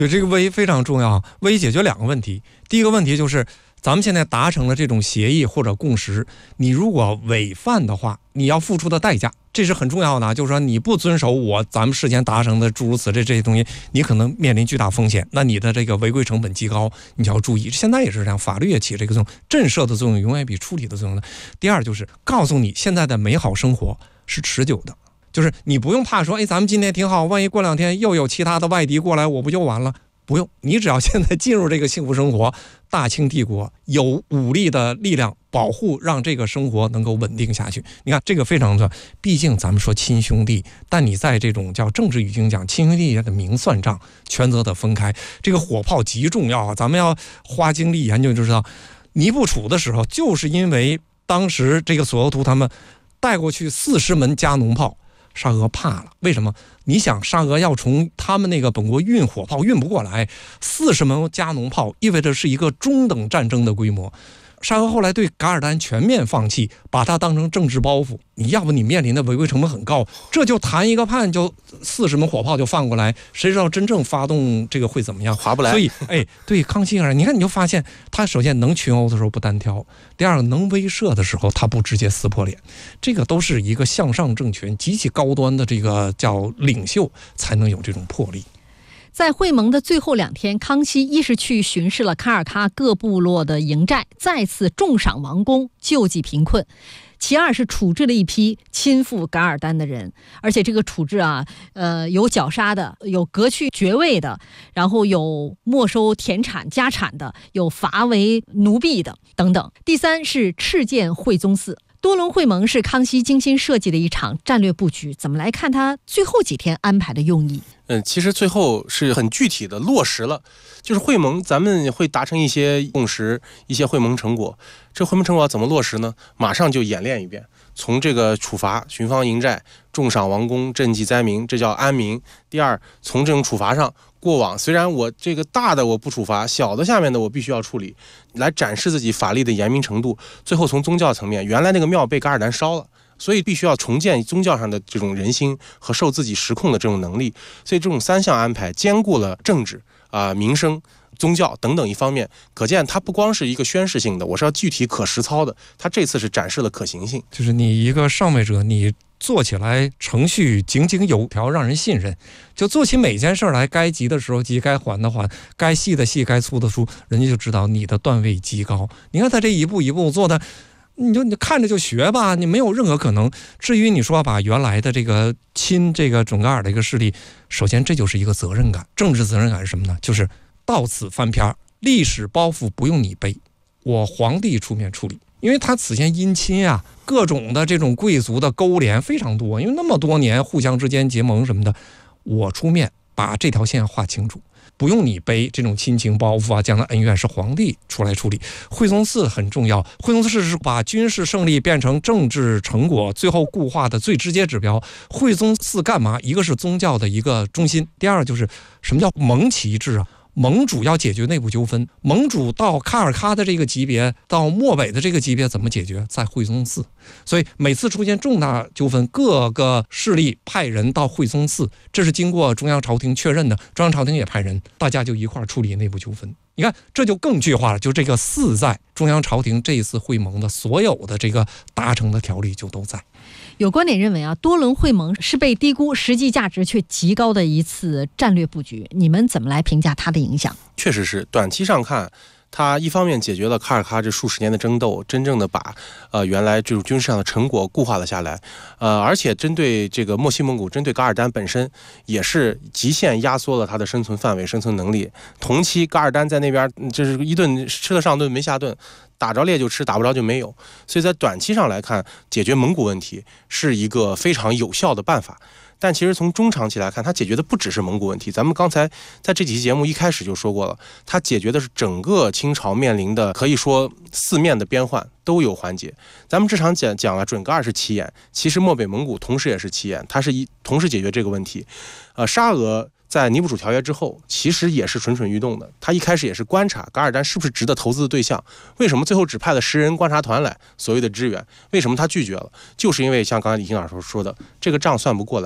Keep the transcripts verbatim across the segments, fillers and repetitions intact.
对，这个危非常重要。危解决两个问题，第一个问题就是咱们现在达成了这种协议或者共识，你如果违反的话，你要付出的代价，这是很重要的。就是说你不遵守我咱们事先达成的诸如此类这些东西，你可能面临巨大风险，那你的这个违规成本极高，你就要注意。现在也是这样，法律也起这个作用，震慑的作用永远比处理的作用的。第二就是告诉你，现在的美好生活是持久的。就是你不用怕说，哎，咱们今天挺好，万一过两天又有其他的外敌过来，我不就完了？不用，你只要现在进入这个幸福生活，大清帝国有武力的力量保护，让这个生活能够稳定下去。你看这个非常重要，毕竟咱们说亲兄弟，但你在这种叫政治语境讲，亲兄弟的明算账，权责得分开。这个火炮极重要啊，咱们要花精力研究就知道，尼布楚的时候，就是因为当时这个索额图他们带过去四十门加农炮。沙俄怕了，为什么？你想，沙俄要从他们那个本国运火炮运不过来，四十门加农炮意味着是一个中等战争的规模。沙俄后来对噶尔丹全面放弃，把它当成政治包袱。你要不你面临的违规成本很高，这就谈一个判就四十门火炮就放过来，谁知道真正发动这个会怎么样？ 划不来。 所以，哎，对康熙而言，你看你就发现，他首先能群殴的时候不单挑，第二个能威慑的时候他不直接撕破脸，这个都是一个向上政权极其高端的这个叫领袖才能有这种魄力。 在会盟的最后两天，康熙一是去巡视了卡尔喀各部落的营寨，再次重赏王公，救济贫困。其二是处置了一批亲附噶尔丹的人，而且这个处置啊，呃，有绞杀的，有革去爵位的，然后有没收田产家产的，有罚为奴婢的等等。第三是敕建惠宗寺。多伦会盟是康熙精心设计的一场战略布局，怎么来看他最后几天安排的用意？ 嗯，其实最后是很具体的落实了，就是会盟咱们会达成一些共识，一些会盟成果。这会盟成果怎么落实呢？马上就演练一遍，从这个处罚、巡防营寨、重赏王公、赈济灾民，这叫安民。第二，从这种处罚上，过往虽然我这个大的我不处罚，小的下面的我必须要处理，来展示自己法律的严明程度。最后从宗教层面，原来那个庙被噶尔丹烧了，所以必须要重建宗教上的这种人心和受自己实控的这种能力。所以这种三项安排兼顾了政治啊、呃、民生、宗教等等一方面，可见它不光是一个宣示性的，我是要具体可实操的。它这次是展示了可行性， 就是你一个上位者，你做起来程序井井有条，让人信任，就做起每件事来，该急的时候急，该缓的缓，该细的细，该粗的粗，人家就知道你的段位极高。你看他这一步一步做的，你就你看着就学吧，你没有任何可能。至于你说把原来的这个亲这个准噶尔的一个势力，首先这就是一个责任感，政治责任感是什么呢？就是到此翻篇，历史包袱不用你背，我皇帝出面处理。因为他此前姻亲啊，各种的这种贵族的勾连非常多，因为那么多年互相之间结盟什么的，我出面把这条线画清楚，不用你背这种亲情包袱啊，将来恩怨是皇帝出来处理。惠宗寺很重要，惠宗寺是把军事胜利变成政治成果最后固化的最直接指标。惠宗寺干嘛？一个是宗教的一个中心，第二就是什么叫盟旗制啊？盟主要解决内部纠纷，盟主到卡尔喀的这个级别，到漠北的这个级别怎么解决？在惠宗寺。所以每次出现重大纠纷，各个势力派人到惠宗寺，这是经过中央朝廷确认的，中央朝廷也派人，大家就一块处理内部纠纷。你看，这就更具化了，就这个寺在中央朝廷这一次会盟的所有的这个达成的条例就都在。 有观点认为啊，多伦会盟是被低估，实际价值却极高的一次战略布局。你们怎么来评价它的影响？ 确实是，短期上看，它一方面解决了卡尔喀这数十年的争斗，真正的把呃原来这种军事上的成果固化了下来，呃，而且针对这个墨西蒙古，针对噶尔丹本身，也是极限压缩了它的生存范围、生存能力。同期噶尔丹在那边，这是一顿吃得上顿没下顿。打着猎就吃，打不着就没有，所以在短期上来看，解决蒙古问题是一个非常有效的办法。但其实从中长期来看，它解决的不只是蒙古问题。咱们刚才在这几期节目一开始就说过了，它解决的是整个清朝面临的可以说四面的边患都有缓解。咱们这场讲讲了准噶尔是起眼，其实漠北蒙古同时也是起眼，它是一同时解决这个问题。呃，沙俄在尼布楚条约之后，其实也是蠢蠢欲动的。他一开始也是观察噶尔丹是不是值得投资的对象。为什么最后只派了十人观察团来所谓的支援？为什么他拒绝了？就是因为像刚才李欣老师说的，这个账算不过来，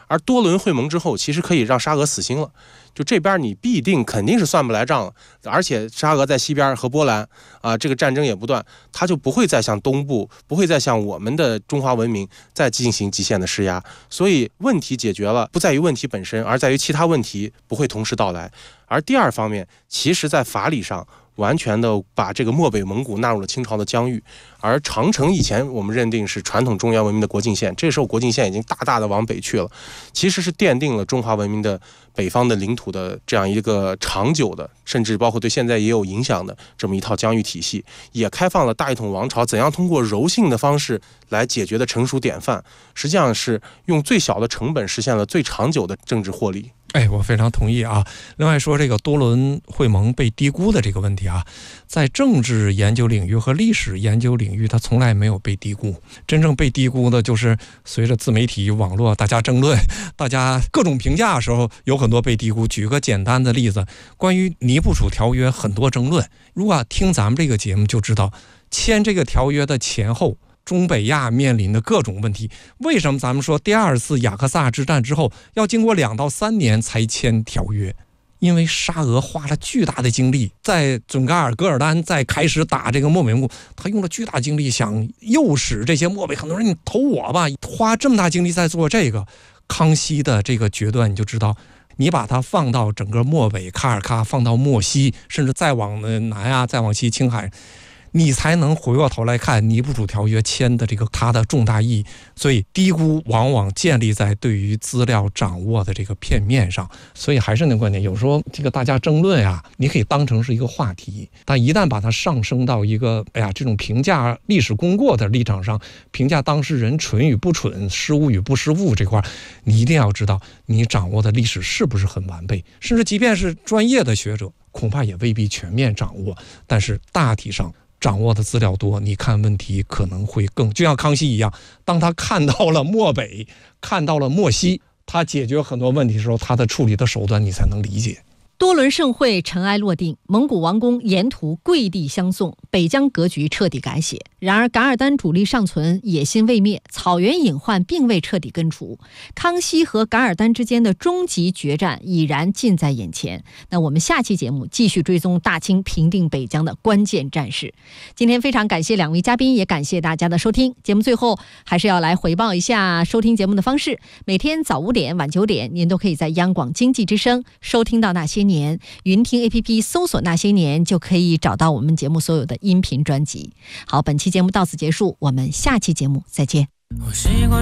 而多轮会盟之后，其实可以让沙俄死心了。就这边你必定肯定是算不来账了，而且沙俄在西边和波兰啊，这个战争也不断，他就不会再向东部，不会再向我们的中华文明再进行极限的施压。所以问题解决了，不在于问题本身，而在于其他问题不会同时到来。而第二方面，其实在法理上完全的把这个漠北蒙古纳入了清朝的疆域，而长城以前我们认定是传统中原文明的国境线，这时候国境线已经大大的往北去了，其实是奠定了中华文明的北方的领土的这样一个长久的，甚至包括对现在也有影响的这么一套疆域体系，也开放了大一统王朝怎样通过柔性的方式来解决的成熟典范，实际上是用最小的成本实现了最长久的政治获利。 哎，我非常同意啊。另外说这个多轮会盟被低估的这个问题啊，在政治研究领域和历史研究领域，它从来没有被低估。真正被低估的就是随着自媒体网络大家争论，大家各种评价的时候，有很多被低估。举个简单的例子，关于尼布楚条约很多争论，如果听咱们这个节目就知道，签这个条约的前后，中北亚面临的各种问题，为什么咱们说第二次雅克萨之战之后要经过两到三年才签条约？因为沙俄花了巨大的精力，在准噶尔、噶尔丹在开始打这个漠北蒙古，他用了巨大精力想诱使这些漠北很多人你投我吧，花这么大精力在做这个。康熙的这个决断你就知道，你把它放到整个漠北卡尔喀，放到漠西，甚至再往南啊，再往西青海，你才能回过头来看尼布楚条约签的这个它的重大意义。所以低估往往建立在对于资料掌握的这个片面上。所以还是那观点，有时候这个大家争论啊，你可以当成是一个话题，但一旦把它上升到一个哎呀这种评价历史功过的立场上，评价当事人蠢与不蠢、失误与不失误这块，你一定要知道你掌握的历史是不是很完备，甚至即便是专业的学者恐怕也未必全面掌握，但是大体上掌握的资料多，你看问题可能会更，就像康熙一样，当他看到了漠北，看到了漠西，他解决很多问题的时候，他的处理的手段你才能理解。 多轮盛会尘埃落定，蒙古王公沿途跪地相送，北疆格局彻底改写。然而噶尔丹主力尚存，野心未灭，草原隐患并未彻底根除，康熙和噶尔丹之间的终极决战已然近在眼前。那我们下期节目继续追踪大清平定北疆的关键战事。今天非常感谢两位嘉宾，也感谢大家的收听。节目最后还是要来回报一下收听节目的方式，每天早五点晚九点您都可以在央广经济之声收听到那些年，云听 A P P 搜索那些年就可以找到我们节目所有的音频专辑。好，本期节目到此结束，我们下期节目再见。我习惯